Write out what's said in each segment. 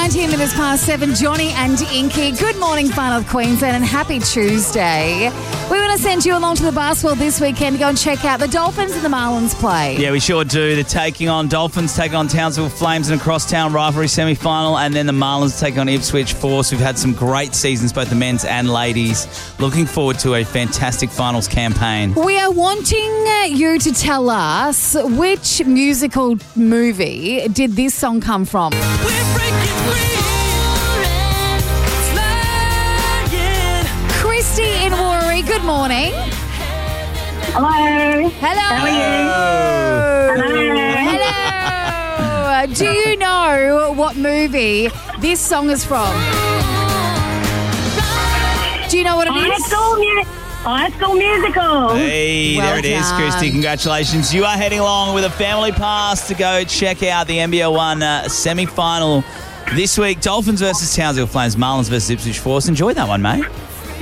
19 minutes past 7, Johnny and Inky. Good morning, Fun of Queensland, and happy Tuesday. We want to send you along to the basketball this weekend to go and check out the Dolphins and the Marlins play. Yeah, we sure do. They're Dolphins taking on Townsville Flames in a crosstown rivalry semi-final, and then the Marlins take on Ipswich Force. We've had some great seasons, both the men's and ladies. Looking forward to a fantastic finals campaign. We are wanting you to tell us which musical movie did this song come from. Christy in Warri, good morning. Hello. Hello. How are you? Hello. Do you know what movie this song is from? Do you know what it is? High School Musical. Hey, Well there it is, done. Christy. Congratulations. You are heading along with a family pass to go check out the NBL 1 semi-final this week. Dolphins versus Townsville Flames, Marlins versus Ipswich Force. Enjoy that one, mate.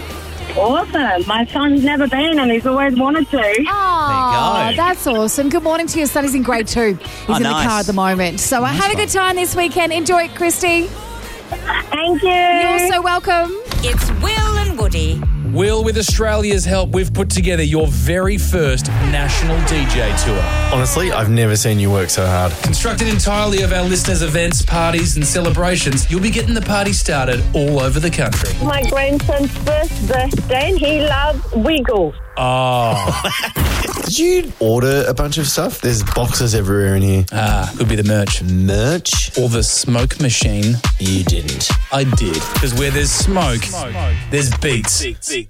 Awesome. My son's never been and he's always wanted to. Oh, There you go. that's awesome. Good morning to your son. He's in grade 2. He's in the nice. car at the moment. So have a good time this weekend. Enjoy it, Christy. Thank you. You're so welcome. It's Will and Woody. Will, with Australia's help, we've put together your very first national DJ tour. Honestly, I've never seen you work so hard. Constructed entirely of our listeners' events, parties and celebrations, you'll be getting the party started all over the country. My grandson's first birthday and he loves Wiggles. Oh, Did you order a bunch of stuff? There's boxes everywhere in here. could be the merch. Merch? Or the smoke machine. You didn't. I did. Because where there's smoke, there's beats.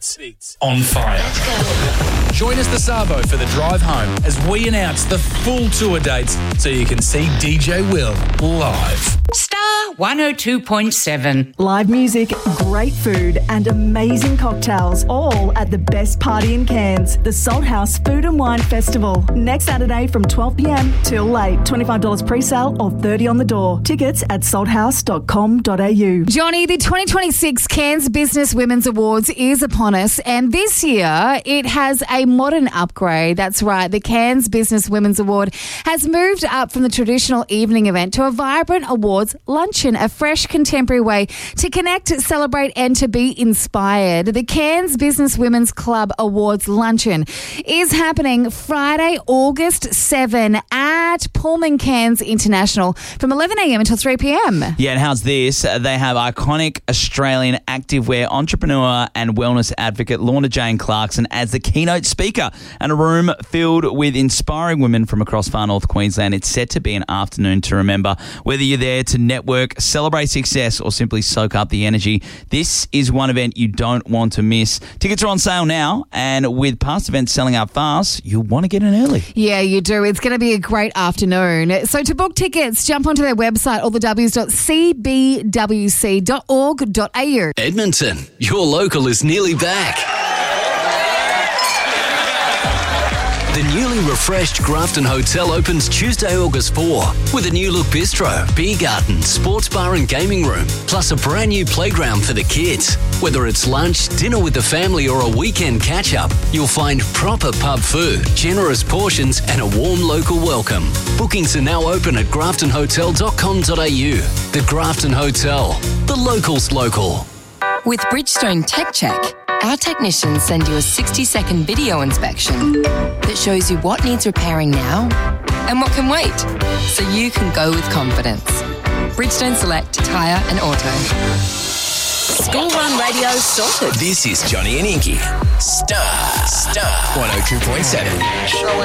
On fire. Join us this Arvo for the drive home as we announce the full tour dates so you can see DJ Will live. Star 102.7. Live music, great food and amazing cocktails, all at the best party in Cairns, the Salt House Food and Wine Festival. Next Saturday from 12 p.m. till late. $25 pre-sale or $30 on the door. Tickets at salthouse.com.au. Johnny, the 2026 Cairns Business Women's Awards is upon us, and this year it has a modern upgrade. That's right, the Cairns Business Women's Award has moved up from the traditional evening event to a vibrant awards luncheon, a fresh contemporary way to connect, celebrate and to be inspired. The Cairns Business Women's Club Awards luncheon is happening Friday, August 7 at Pullman Cairns International from 11 a.m. until 3 p.m. Yeah, and how's this? They have iconic Australian activewear entrepreneur and wellness advocate Lorna Jane Clarkson as the keynote speaker, and a room filled with inspiring women from across far north Queensland. It's set to be an afternoon to remember. Whether you're there to network, celebrate success, or simply soak up the energy, this is one event you don't want to miss. Tickets are on sale now, and with past events selling out fast, you'll want to get in early. Yeah, you do. It's going to be a great afternoon. So to book tickets, jump onto their website, allthews.cbwc.org.au. Edmonton, your local is nearly back. The newly refreshed Grafton Hotel opens Tuesday, August 4 with a new look bistro, beer garden, sports bar and gaming room, plus a brand new playground for the kids. Whether it's lunch, dinner with the family or a weekend catch-up, you'll find proper pub food, generous portions and a warm local welcome. Bookings are now open at graftonhotel.com.au. The Grafton Hotel, the locals local. With Bridgestone Tech Check, our technicians send you a 60-second video inspection that shows you what needs repairing now and what can wait, so you can go with confidence. Bridgestone Select Tyre and Auto. School Run Radio sorted. This is Johnny and Inky. Star 102.7.